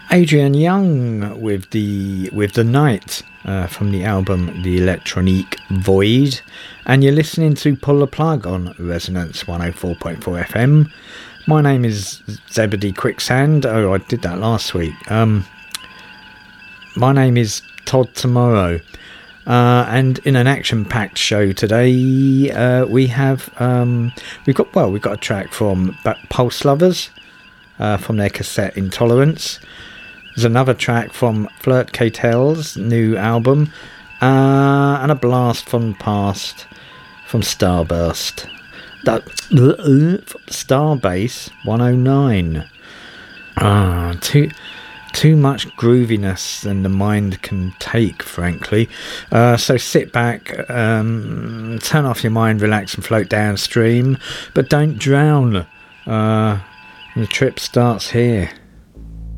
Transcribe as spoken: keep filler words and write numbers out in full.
Adrian Young with the with the Night uh, from the album The Electronique Void, and you're listening to Pull the Plug on Resonance one oh four point four F M. My name is Zebedee Quicksand. Oh, I did that last week. Um, my name is Todd Tomorrow, uh, and in an action-packed show today, uh, we have um, we've got well, we've got a track from Pulse Lovers uh, from their cassette Intolerance. There's another track from Flirt Cartel's new album, uh, and a blast from the past from Starburst. That uh, Starbase one oh nine. Ah, too too much grooviness than the mind can take, frankly. Uh, so sit back, um, turn off your mind, relax, and float downstream, but don't drown. Uh, the trip starts here.